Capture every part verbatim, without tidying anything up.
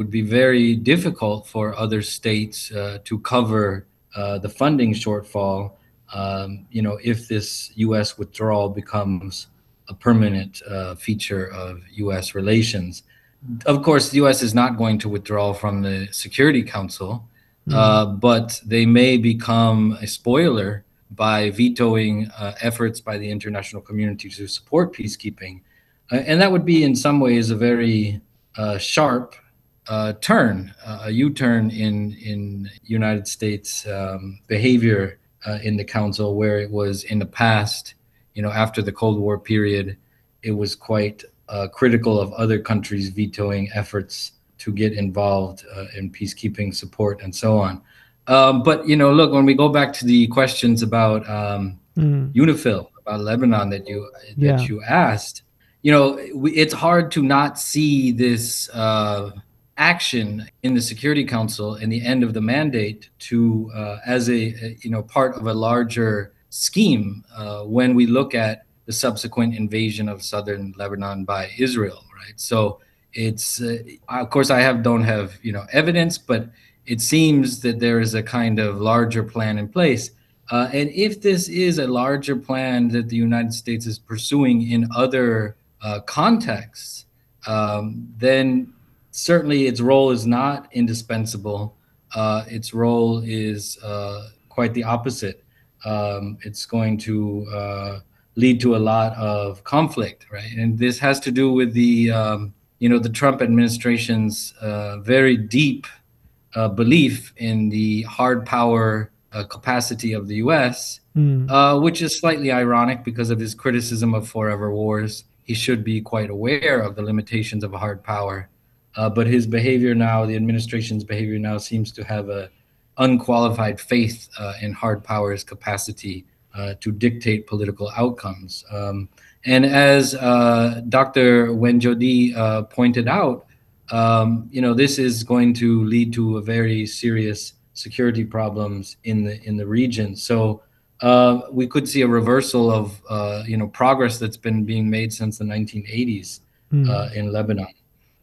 would be very difficult for other states uh, to cover uh, the funding shortfall, um, you know, if this U S withdrawal becomes a permanent uh, feature of U S relations. Of course, the U S is not going to withdraw from the Security Council, mm. uh, but they may become a spoiler by vetoing uh, efforts by the international community to support peacekeeping. Uh, and that would be in some ways a very uh, sharp uh, turn, uh, a U-turn in, in United States um, behavior uh, in the Council, where it was in the past, you know, after the Cold War period, it was quite uh, critical of other countries vetoing efforts to get involved uh, in peacekeeping support and so on. Um, but, you know, look, when we go back to the questions about um, mm. UNIFIL, about Lebanon that you that yeah. you asked, you know, we, it's hard to not see this uh, action in the Security Council and the end of the mandate to uh, as a, a, you know, part of a larger scheme uh, when we look at the subsequent invasion of southern Lebanon by Israel, right? So it's, uh, of course, I have don't have, you know, evidence, but it seems that there is a kind of larger plan in place. Uh, and if this is a larger plan that the United States is pursuing in other uh, contexts, um, then certainly its role is not indispensable. Uh, its role is uh, quite the opposite. Um, it's going to uh, lead to a lot of conflict, right? And this has to do with the, um, you know, the Trump administration's uh, very deep Uh, belief in the hard power uh, capacity of the U S, mm. uh, which is slightly ironic because of his criticism of forever wars. He should be quite aware of the limitations of hard power. Uh, but his behavior now, the administration's behavior now seems to have a unqualified faith uh, in hard power's capacity uh, to dictate political outcomes. Um, and as uh, Doctor Wenjodi uh, pointed out, Um, you know, this is going to lead to a very serious security problems in the in the region. So uh, we could see a reversal of, uh, you know, progress that's been being made since the nineteen eighties mm. uh, in Lebanon.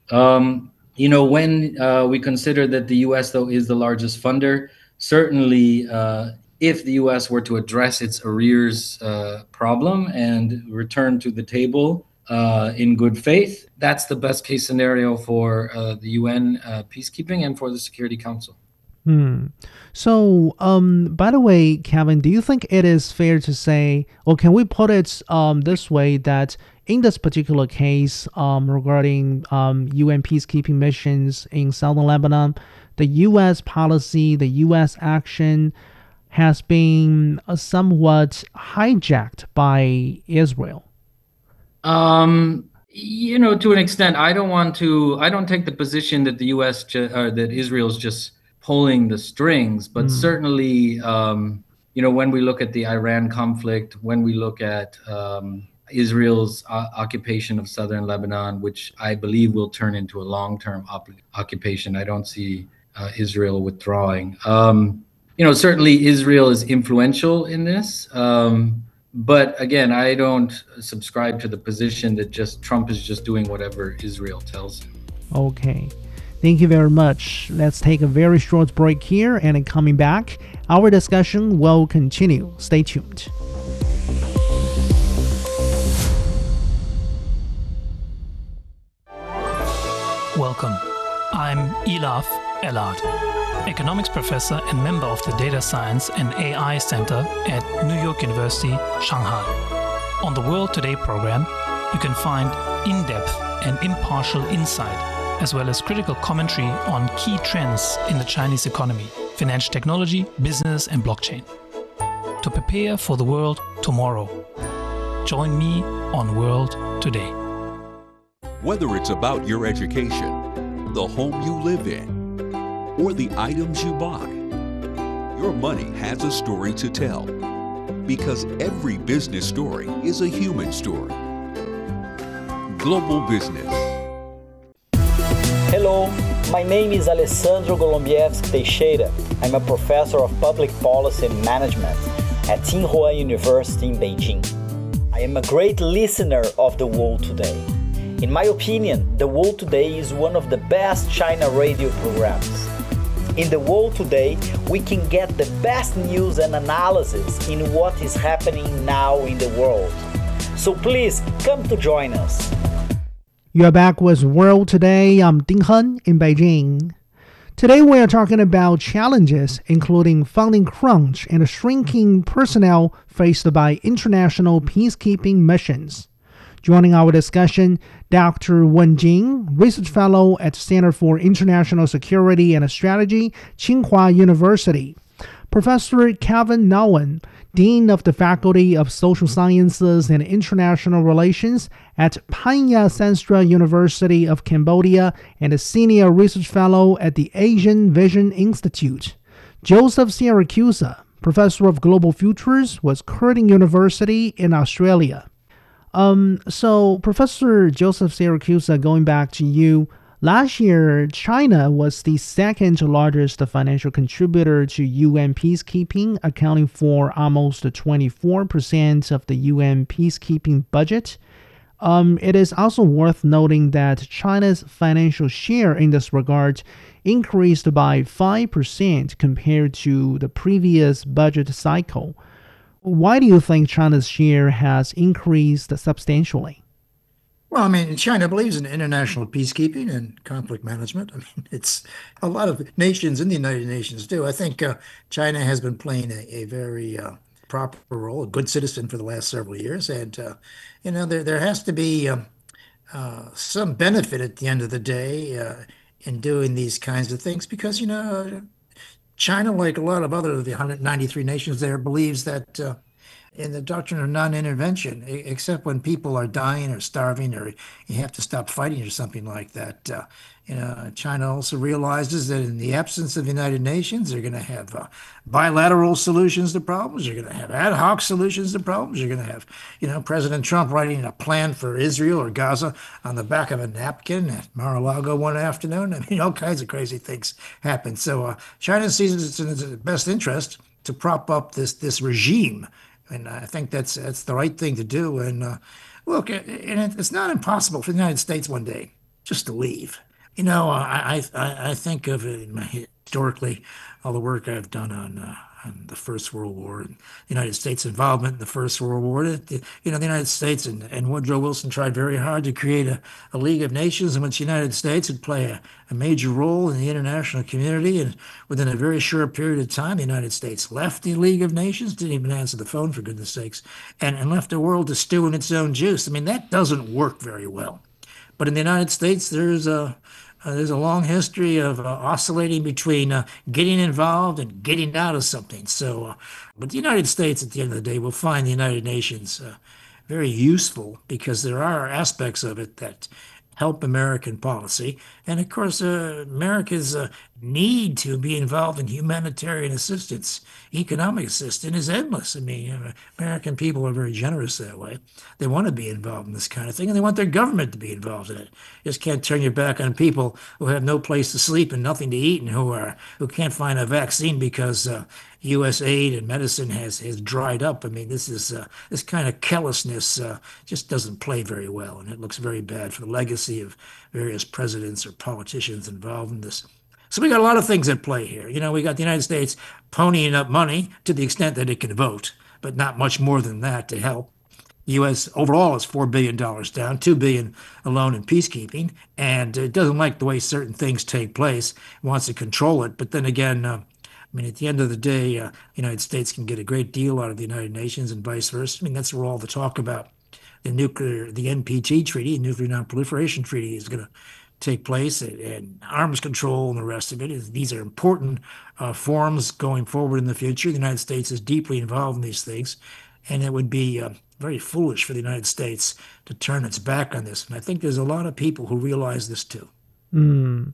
Um, you know, when uh, we consider that the U S, though, is the largest funder, certainly uh, if the U S were to address its arrears uh, problem and return to the table Uh, in good faith, that's the best case scenario for uh, the U N uh, peacekeeping and for the Security Council. Hmm. So, um, by the way, Kevin, do you think it is fair to say, or can we put it um, this way, that in this particular case um, regarding um, U N peacekeeping missions in southern Lebanon, the U S policy, the U S action has been uh, somewhat hijacked by Israel? Um, you know, to an extent, I don't want to, I don't take the position that the U S, ju- uh, that Israel's just pulling the strings, but mm. certainly, um, you know, when we look at the Iran conflict, when we look at um, Israel's uh, occupation of southern Lebanon, which I believe will turn into a long-term op- occupation, I don't see uh, Israel withdrawing. Um, you know, certainly Israel is influential in this. Um, But again, I don't subscribe to the position that just Trump is just doing whatever Israel tells him. Okay. Thank you very much. Let's take a very short break here, and coming back, our discussion will continue. Stay tuned. Welcome. I'm Elaf Elad, economics professor and member of the Data Science and A I Center at New York University, Shanghai. On the World Today program, you can find in-depth and impartial insight, as well as critical commentary on key trends in the Chinese economy, financial technology, business, and blockchain. To prepare for the world tomorrow, join me on World Today. Whether it's about your education, the home you live in, or the items you buy, your money has a story to tell, because every business story is a human story. Global Business. Hello, my name is Alessandro Golombieski Teixeira. I'm a professor of public policy and management at Tsinghua University in Beijing. I am a great listener of The World Today, In my opinion, The World Today is one of the best China radio programs. In The World Today, we can get the best news and analysis in what is happening now in the world. So please come to join us. You're back with World Today. I'm Ding Hen in Beijing. Today we are talking about challenges including funding crunch and shrinking personnel faced by international peacekeeping missions. Joining our discussion, Doctor Wen Jing, Research Fellow at Center for International Security and Strategy, Tsinghua University. Professor Kevin Nguyen, Dean of the Faculty of Social Sciences and International Relations at Phanya Sastra University of Cambodia and a Senior Research Fellow at the Asian Vision Institute. Joseph Siracusa, Professor of Global Futures with Curtin University in Australia. Um, so, Professor Joseph Siracusa, going back to you, last year, China was the second largest financial contributor to U N peacekeeping, accounting for almost twenty-four percent of the U N peacekeeping budget. Um, it is also worth noting that China's financial share in this regard increased by five percent compared to the previous budget cycle. Why do you think China's share has increased substantially? Well, I mean, China believes in international peacekeeping and conflict management. I mean, it's a lot of nations in the United Nations do. I think uh, China has been playing a, a very uh, proper role, a good citizen for the last several years. And, uh, you know, there, there has to be uh, uh, some benefit at the end of the day uh, in doing these kinds of things because, you know, China, like a lot of other of the one hundred ninety-three nations there, believes that uh, in the doctrine of non-intervention, except when people are dying or starving or you have to stop fighting or something like that. Uh, you know, China also realizes that in the absence of the United Nations, they're going to have uh, bilateral solutions to problems. You're going to have ad hoc solutions to problems. You're going to have, you know, President Trump writing a plan for Israel or Gaza on the back of a napkin at Mar-a-Lago one afternoon. I mean, all kinds of crazy things happen. So uh, China sees it's in its best interest to prop up this this regime. And I think that's that's the right thing to do. And uh, look, and it's not impossible for the United States one day just to leave. You know, I I, I think of it historically, all the work I've done on, uh, on the First World War and the United States' involvement in the First World War. It, you know, the United States and, and Woodrow Wilson tried very hard to create a, a League of Nations in which the United States would play a, a major role in the international community. And within a very short period of time, the United States left the League of Nations, didn't even answer the phone, for goodness sakes, and, and left the world to stew in its own juice. I mean, that doesn't work very well. But in the United States, there's a Uh, there's a long history of uh, oscillating between uh, getting involved and getting out of something. So, uh, but the United States, at the end of the day, will find the United Nations uh, very useful because there are aspects of it that help American policy. And of course, uh, America's uh, need to be involved in humanitarian assistance, economic assistance is endless. I mean, uh, American people are very generous that way. They want to be involved in this kind of thing, and they want their government to be involved in it. You just can't turn your back on people who have no place to sleep and nothing to eat and who are who can't find a vaccine because uh, U S aid and medicine has, has dried up. I mean, this is uh, this kind of callousness uh, just doesn't play very well, and it looks very bad for the legacy of various presidents or politicians involved in this. So we got a lot of things at play here. You know, we got the United States ponying up money to the extent that it can vote, but not much more than that to help. The U S overall is four billion dollars down, two billion dollars alone in peacekeeping, and it doesn't like the way certain things take place, it wants to control it. But then again, uh, I mean, at the end of the day, uh, the United States can get a great deal out of the United Nations and vice versa. I mean, that's where all the talk about the nuclear, the N P T treaty, nuclear non-proliferation treaty, is going to take place, and arms control and the rest of it. These are important uh, forums going forward in the future. The United States is deeply involved in these things, and it would be uh, very foolish for the United States to turn its back on this. And I think there's a lot of people who realize this too. Mm.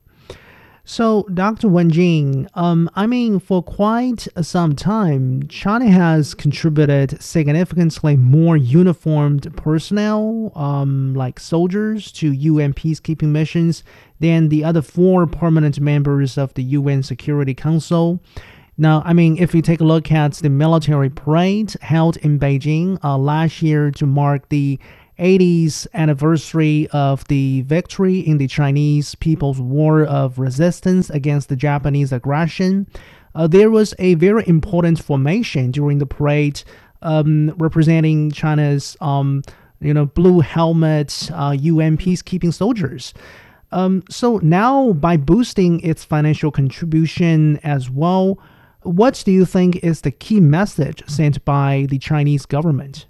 So, Doctor Wen Jing, um, I mean, for quite some time, China has contributed significantly more uniformed personnel, um, like soldiers, to U N peacekeeping missions than the other four permanent members of the U N Security Council. Now, I mean, if you take a look at the military parade held in Beijing uh, last year to mark the eightieth anniversary of the victory in the Chinese People's War of Resistance against the Japanese aggression, uh, there was a very important formation during the parade um, representing China's um, you know, blue helmet uh, U N peacekeeping soldiers. Um, so now, by boosting its financial contribution as well, what do you think is the key message sent by the Chinese government?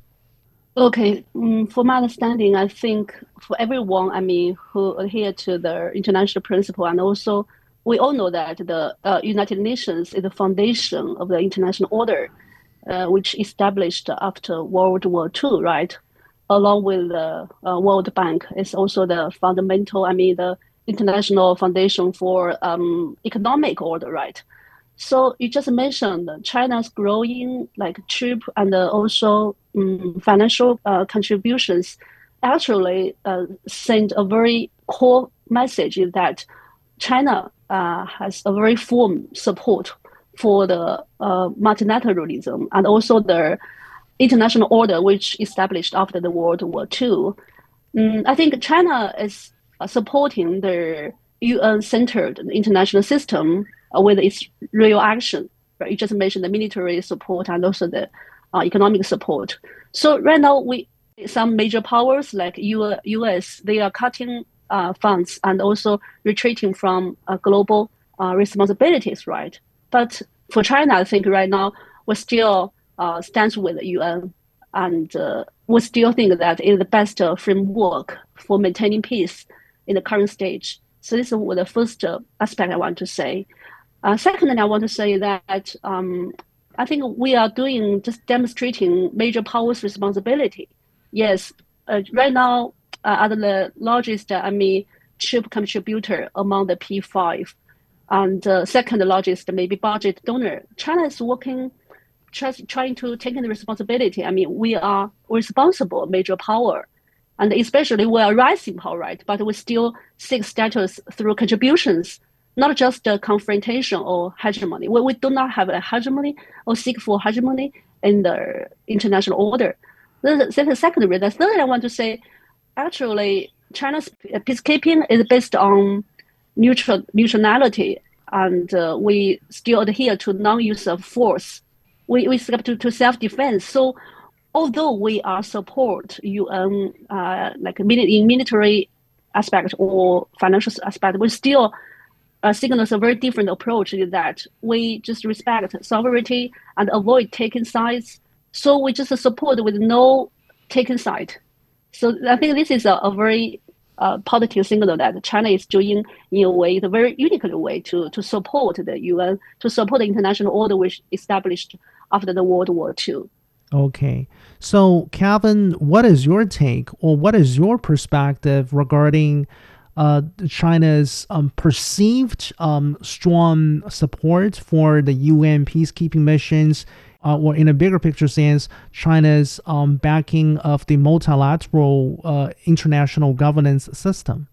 Okay, um, for my understanding, I think for everyone, I mean, who adhere to the international principle, and also we all know that the uh, United Nations is the foundation of the international order, uh, which established after World War Two, right? Along with the uh, World Bank, is also the fundamental, I mean, the international foundation for um, economic order, right? So you just mentioned China's growing like trip and uh, also um, financial uh, contributions actually uh, send a very core message that China uh, has a very firm support for the uh, multilateralism and also the international order which established after the World War Two. Um, I think China is uh, supporting the U N-centered international system uh, with its real action. Right? You just mentioned the military support and also the uh, economic support. So right now, we some major powers like U U S, they are cutting uh, funds and also retreating from uh, global uh, responsibilities, right? But for China, I think right now we're still uh, stands with the U N, and uh, we still think that is the best uh, framework for maintaining peace in the current stage. So this is the first uh, aspect I want to say. Uh, secondly, I want to say that um, I think we are doing just demonstrating major powers' responsibility. Yes, uh, right now, uh, as the largest, uh, I mean, chip contributor among the P five, and uh, second largest, maybe budget donor, China is working, try, trying to take the responsibility. I mean, we are responsible major power, and especially we are rising power, right? But we still seek status through contributions, not just a confrontation or hegemony. We, we do not have a hegemony or seek for hegemony in the international order. That's the second reason. The third, I want to say, actually, China's peacekeeping is based on neutral neutrality, and uh, we still adhere to non-use of force. We we stick to, to self-defense. So, although we are support U N uh, like in military aspect or financial aspect, we still uh, signals a very different approach. In that we just respect sovereignty and avoid taking sides. So we just support with no taking side. So I think this is a, a very uh, positive signal that China is doing in a way, a very unique way to, to support the U N, to support the international order which established after the World War Two. Okay. So, Calvin, what is your take or what is your perspective regarding uh, China's um, perceived um, strong support for the U N peacekeeping missions, uh, or in a bigger picture sense, China's um, backing of the multilateral uh, international governance system?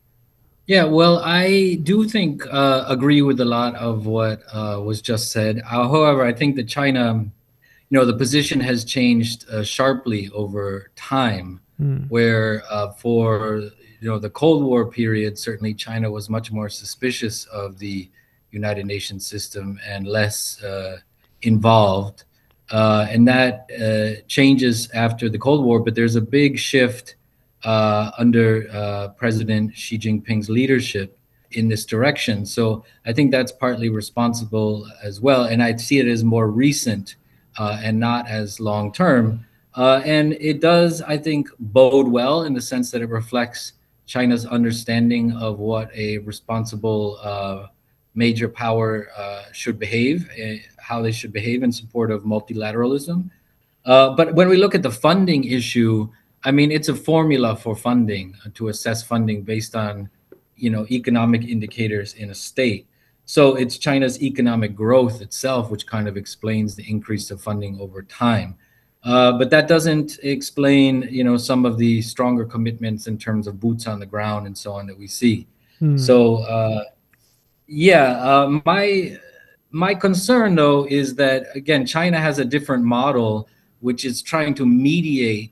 Yeah, well, I do think, uh, agree with a lot of what uh, was just said. Uh, however, I think that China, you know, the position has changed uh, sharply over time, mm. where uh, for, you know, the Cold War period, certainly China was much more suspicious of the United Nations system and less uh, involved. Uh, and that uh, changes after the Cold War, but there's a big shift uh, under uh, President Xi Jinping's leadership in this direction. So I think that's partly responsible as well. And I see it as more recent uh, and not as long term. Uh, and it does, I think, bode well in the sense that it reflects China's understanding of what a responsible uh, major power uh, should behave, uh, how they should behave in support of multilateralism. Uh, but when we look at the funding issue, I mean, it's a formula for funding, uh, to assess funding based on, you know, economic indicators in a state. So it's China's economic growth itself, which kind of explains the increase of funding over time. Uh, but that doesn't explain, you know, some of the stronger commitments in terms of boots on the ground and so on that we see. Hmm. So, uh, yeah, uh, my my concern, though, is that, again, China has a different model, which is trying to mediate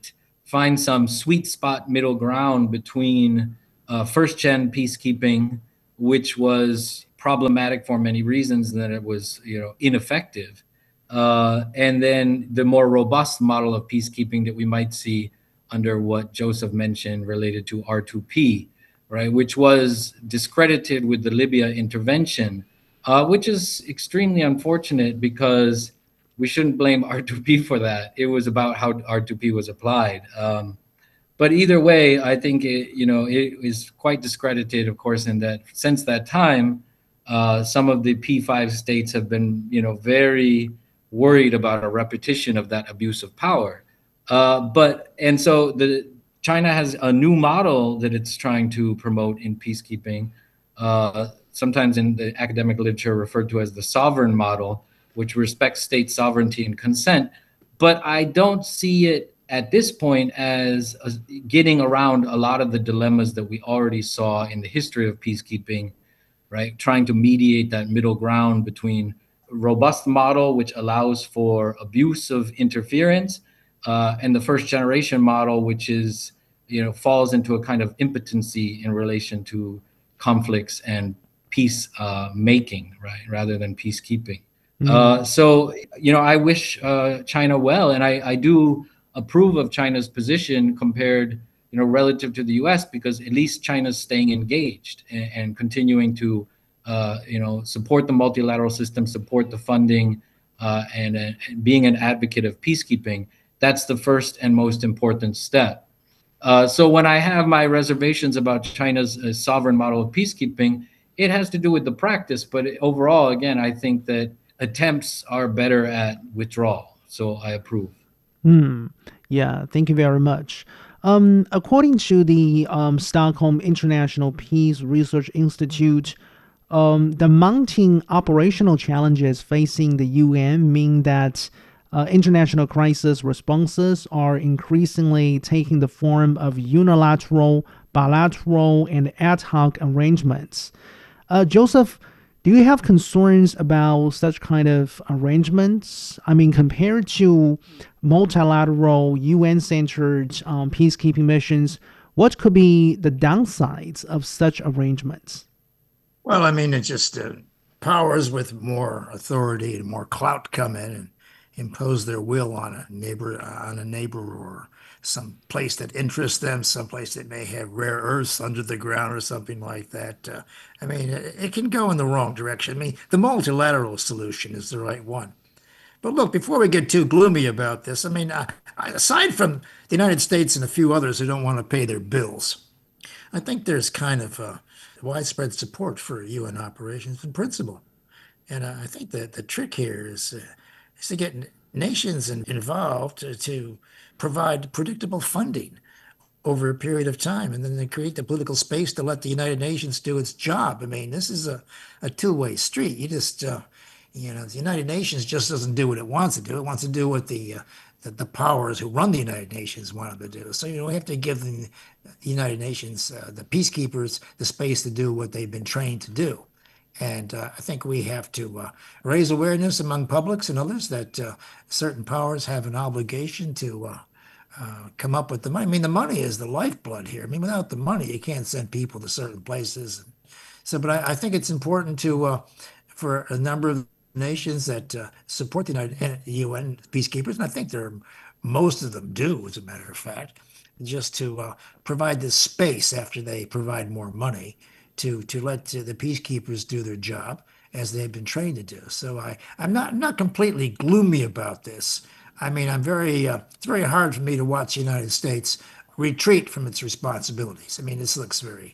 find some sweet spot middle ground between uh, first gen peacekeeping, which was problematic for many reasons, and that it was, you know, ineffective, uh, and then the more robust model of peacekeeping that we might see under what Joseph mentioned related to R two P, right, which was discredited with the Libya intervention, uh, which is extremely unfortunate because we shouldn't blame R two P for that. It was about how R two P was applied. Um, but either way, I think it, you know, it is quite discredited, of course, in that since that time, uh, some of the P five states have been, you know, very worried about a repetition of that abuse of power. Uh, but and so the China has a new model that it's trying to promote in peacekeeping, uh, sometimes in the academic literature referred to as the sovereign model, which respects state sovereignty and consent. But I don't see it at this point as a, getting around a lot of the dilemmas that we already saw in the history of peacekeeping, right? Trying to mediate that middle ground between a robust model, which allows for abuse of interference, uh, and the first generation model, which is, you know, falls into a kind of impotency in relation to conflicts and peace uh, making, right, rather than peacekeeping. Mm. Uh, so, you know, I wish uh, China well, and I, I do approve of China's position compared, you know, relative to the U S, because at least China's staying engaged and, and continuing to, uh, you know, support the multilateral system, support the funding, uh, and, uh, and being an advocate of peacekeeping. That's the first and most important step. Uh, so when I have my reservations about China's uh, sovereign model of peacekeeping, it has to do with the practice. But overall, again, I think that attempts are better at withdrawal. So I approve. Hmm. Yeah, thank you very much. Um, according to the um, Stockholm International Peace Research Institute, um, the mounting operational challenges facing the U N mean that uh, international crisis responses are increasingly taking the form of unilateral, bilateral, and ad hoc arrangements. Uh, Joseph, do you have concerns about such kind of arrangements? I mean, compared to multilateral U N-centered um, peacekeeping missions, what could be the downsides of such arrangements? Well, I mean, it's just uh, powers with more authority and more clout come in and impose their will on a neighbor, on a neighbor, or some place that interests them, someplace that may have rare earths under the ground or something like that. Uh, I mean, it, it can go in the wrong direction. I mean, the multilateral solution is the right one. But look, before we get too gloomy about this, I mean, uh, aside from the United States and a few others who don't want to pay their bills, I think there's kind of uh, widespread support for U N operations in principle. And uh, I think that the trick here is, uh, is to get nations in, involved to, to provide predictable funding over a period of time, and then they create the political space to let the United Nations do its job. I mean, this is a, a two-way street. You just, uh, you know, the United Nations just doesn't do what it wants to do. It wants to do what the, uh, the, the powers who run the United Nations want them to do. So, you know, we have to give the, the United Nations, uh, the peacekeepers, the space to do what they've been trained to do. And uh, I think we have to uh, raise awareness among publics and others that uh, certain powers have an obligation to uh, uh, come up with the money. I mean, the money is the lifeblood here. I mean, without the money, you can't send people to certain places. So, but I, I think it's important to, uh, for a number of nations that uh, support the United U N peacekeepers, and I think there are, most of them do, as a matter of fact, just to uh, provide this space after they provide more money to to let the peacekeepers do their job as they've been trained to do. So I, I'm not not completely gloomy about this. I mean, I'm very, uh, it's very hard for me to watch the United States retreat from its responsibilities. I mean, this looks very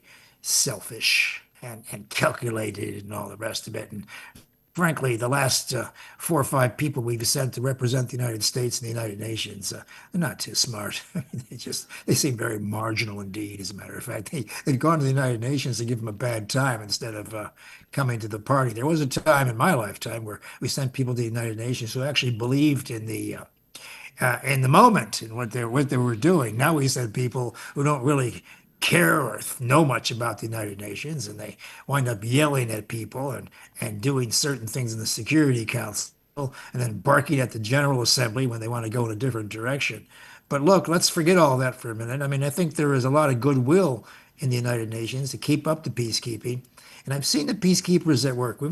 selfish and, and calculated and all the rest of it. And frankly, the last uh, four or five people we've sent to represent the United States in the United Nations, uh, they're not too smart. they just, they seem very marginal indeed, as a matter of fact. They, they'd gone to the United Nations to give them a bad time instead of uh, coming to the party. There was a time in my lifetime where we sent people to the United Nations who actually believed in the uh, uh, in the moment and what they what they were doing. Now we send people who don't really care or know much about the United Nations, and they wind up yelling at people and, and doing certain things in the Security Council and then barking at the General Assembly when they want to go in a different direction. But look, let's forget all that for a minute. I mean, I think there is a lot of goodwill in the United Nations to keep up the peacekeeping. And I've seen the peacekeepers at work. We've